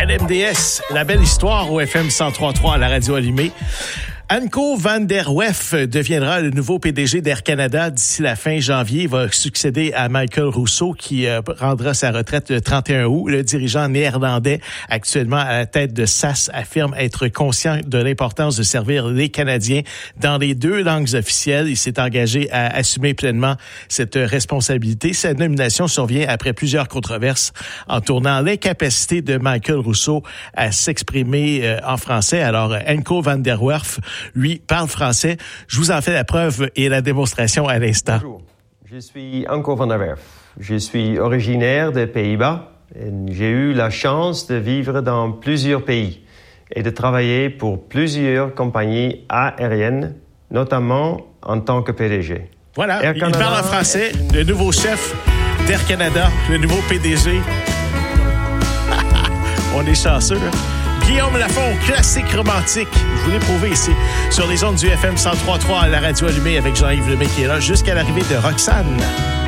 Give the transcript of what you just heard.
LMDS, la belle histoire au FM 103.3 à la radio allumée. Anko van der Werf deviendra le nouveau PDG d'Air Canada d'ici la fin janvier. Il va succéder à Michael Rousseau qui prendra sa retraite le 31 août. Le dirigeant néerlandais actuellement à la tête de SAS affirme être conscient de l'importance de servir les Canadiens dans les deux langues officielles. Il s'est engagé à assumer pleinement cette responsabilité. Sa nomination survient après plusieurs controverses entourant l'incapacité de Michael Rousseau à s'exprimer en français. Alors, Anko van der Werf lui parle français. Je vous en fais la preuve et la démonstration à l'instant. Bonjour, je suis Anko van der Werf. Je suis originaire des Pays-Bas et j'ai eu la chance de vivre dans plusieurs pays et de travailler pour plusieurs compagnies aériennes, notamment en tant que PDG. Voilà, il parle en français, le nouveau chef d'Air Canada, le nouveau PDG. On est chanceux, hein? Guillaume Lafont, classique romantique. Je vous l'ai prouvé ici, sur les ondes du FM 103.3 à la radio allumée avec Jean-Yves Lemay qui est là jusqu'à l'arrivée de Roxane.